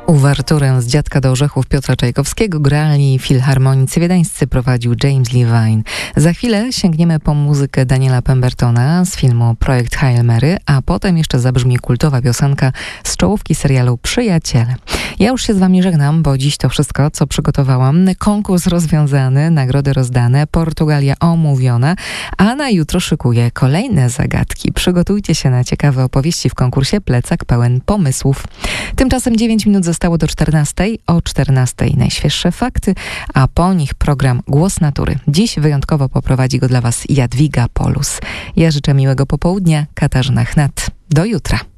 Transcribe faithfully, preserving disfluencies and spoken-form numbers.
Uwerturę z Dziadka do Orzechów Piotra Czajkowskiego grali filharmonicy wiedeńscy, prowadził James Levine. Za chwilę sięgniemy po muzykę Daniela Pembertona z filmu Projekt Hail Mary, a potem jeszcze zabrzmi kultowa piosenka z czołówki serialu Przyjaciele. Ja już się z wami żegnam, bo dziś to wszystko, co przygotowałam. Konkurs rozwiązany, nagrody rozdane, Portugalia omówiona, a na jutro szykuję kolejne zagadki. Przygotujcie się na ciekawe opowieści w konkursie Plecak pełen pomysłów. Tymczasem dziewięć minut zostało do czternastej. O czternastej najświeższe fakty, a po nich program Głos Natury. Dziś wyjątkowo poprowadzi go dla was Jadwiga Polus. Ja życzę miłego popołudnia. Katarzyna Chnat. Do jutra.